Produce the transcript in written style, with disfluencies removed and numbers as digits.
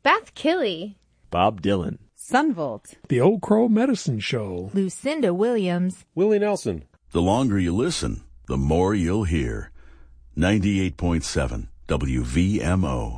Beth Killey, Bob Dylan, Sunvolt, The Old Crow Medicine Show, Lucinda Williams, Willie Nelson. The longer you listen, the more you'll hear. 98.7 WVMO.